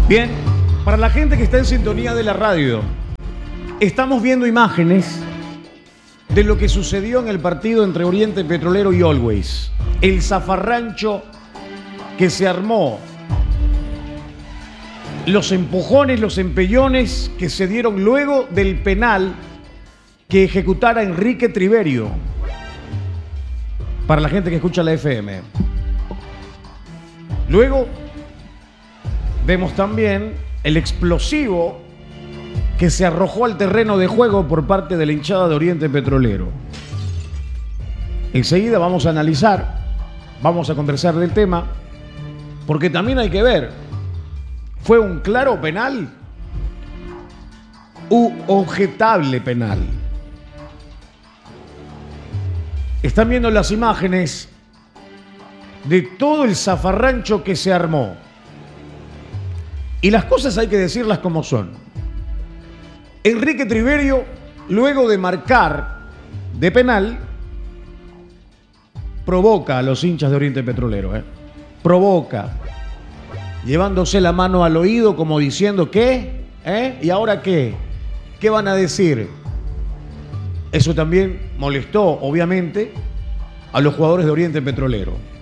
Bien, para la gente que está en sintonía de la radio, estamos viendo imágenes de lo que sucedió en el partido entre Oriente Petrolero y Always. El zafarrancho que se armó, los empujones, los empellones que se dieron luego del penal que ejecutara Enrique Triverio. Para la gente que escucha la FM. Luego vemos también el explosivo que se arrojó al terreno de juego por parte de la hinchada de Oriente Petrolero. Enseguida vamos a analizar, vamos a conversar del tema, porque también hay que ver, ¿fue un claro penal u objetable penal? Están viendo las imágenes de todo el zafarrancho que se armó. Y las cosas hay que decirlas como son. Enrique Triverio, luego de marcar de penal, provoca a los hinchas de Oriente Petrolero. Provoca. Llevándose la mano al oído como diciendo, ¿qué? ¿Y ahora qué? ¿Qué van a decir? Eso también molestó, obviamente, a los jugadores de Oriente Petrolero.